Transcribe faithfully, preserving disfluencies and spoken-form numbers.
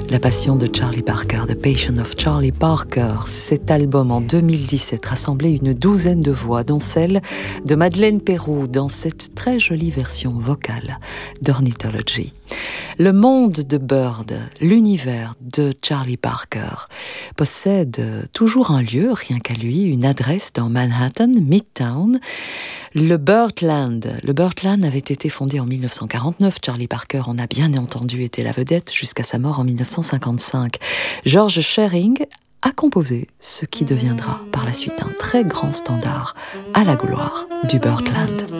La Passion de Charlie Parker, The Passion of Charlie Parker. Cet album en deux mille dix-sept rassemblait une douzaine de voix, dont celle de Madeleine Peyroux dans cette très jolie version vocale d'Ornithology. Le monde de Bird, l'univers de Charlie Parker, possède toujours un lieu, rien qu'à lui, une adresse dans Manhattan, Midtown, le Birdland. Le Birdland avait été fondé en mille neuf cent quarante-neuf. Charlie Parker en a bien entendu été la vedette jusqu'à sa mort en mille neuf cent cinquante-cinq. George Shearing a composé ce qui deviendra par la suite un très grand standard à la gloire du Birdland.